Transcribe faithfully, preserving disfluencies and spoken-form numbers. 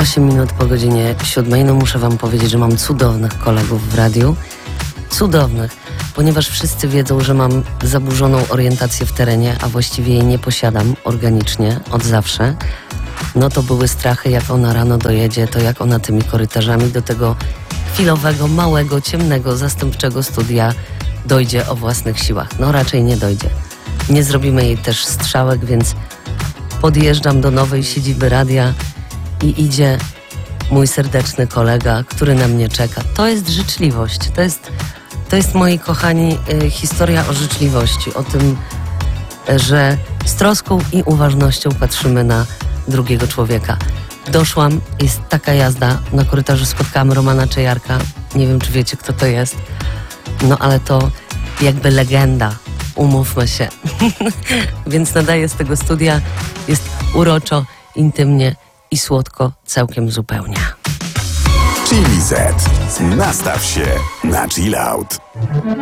osiem minut po godzinie siódmej. No muszę wam powiedzieć, że mam cudownych kolegów w radiu. Cudownych, ponieważ wszyscy wiedzą, że mam zaburzoną orientację w terenie, a właściwie jej nie posiadam organicznie od zawsze. No to były strachy, jak ona rano dojedzie, to jak ona tymi korytarzami do tego chwilowego, małego, ciemnego, zastępczego studia dojdzie o własnych siłach. No raczej nie dojdzie. Nie zrobimy jej też strzałek, więc podjeżdżam do nowej siedziby radia i idzie mój serdeczny kolega, który na mnie czeka. To jest życzliwość. To jest, to jest moi kochani, y, historia o życzliwości. O tym, że z troską i uważnością patrzymy na drugiego człowieka. Doszłam, jest taka jazda. Na korytarzu spotkałam Romana Czajarka. Nie wiem, czy wiecie, kto to jest. No ale to jakby legenda. Umówmy się. Więc nadaję z tego studia. Jest uroczo, intymnie i słodko całkiem zupełnie. Chili Z. Nastaw się na chill out.